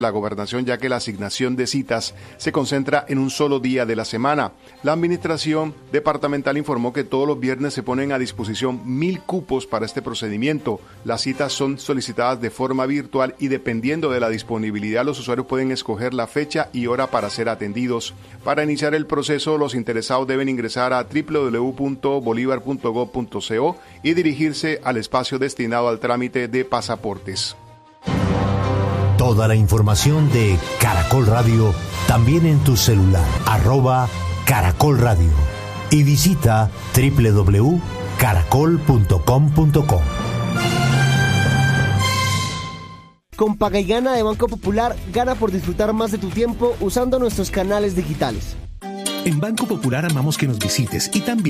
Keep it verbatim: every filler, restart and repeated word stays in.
la gobernación, ya que la asignación de citas se concentra en un solo día de la semana. La administración departamental informó que todos los viernes se ponen a disposición mil cupos para este procedimiento. Las citas son solicitadas de forma virtual y dependiendo de la disponibilidad, los usuarios pueden escoger la fecha y hora para ser atendidos. Para iniciar el proceso, los interesados deben ingresar a doble u doble u doble u punto bolivar punto gov punto co y dirigirse al espacio destinado al trámite de pasaportes. Toda la información de Caracol Radio también en tu celular, arroba Caracol Radio. Y visita doble u doble u doble u punto caracol punto com punto co. Con Paga y Gana de Banco Popular, gana por disfrutar más de tu tiempo usando nuestros canales digitales. En Banco Popular amamos que nos visites y también